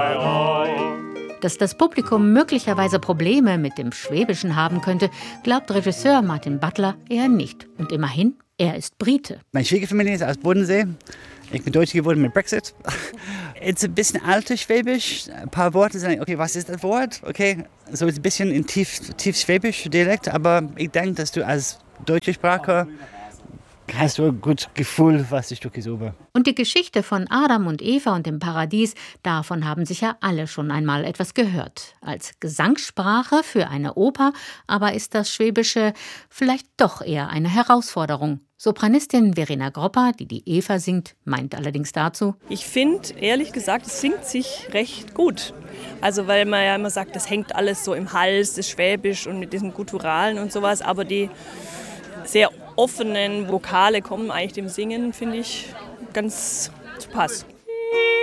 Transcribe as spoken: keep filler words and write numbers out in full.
bei euch. Dass das Publikum möglicherweise Probleme mit dem Schwäbischen haben könnte, glaubt Regisseur Martin Butler eher nicht. Und immerhin, er ist Brite. Meine Schwiegerfamilie ist aus Bodensee. Ich bin Deutscher geworden mit Brexit. Es ist ein bisschen altes Schwäbisch. Ein paar Worte sagen, okay, was ist das Wort? Okay, so ist ein bisschen in tief, tief Schwäbisch Dialekt. Aber ich denke, dass du als deutsche Sprache hast du ein gutes Gefühl, was das Stück ist über. Und die Geschichte von Adam und Eva und dem Paradies, davon haben sicher alle schon einmal etwas gehört. Als Gesangssprache für eine Oper, aber ist das Schwäbische vielleicht doch eher eine Herausforderung. Sopranistin Verena Gropper, die die Eva singt, meint allerdings dazu: Ich finde, ehrlich gesagt, es singt sich recht gut. Also weil man ja immer sagt, das hängt alles so im Hals, das Schwäbisch und mit diesen Gutturalen und sowas, aber die sehr offenen Vokale kommen eigentlich dem Singen, finde ich, ganz zu Pass.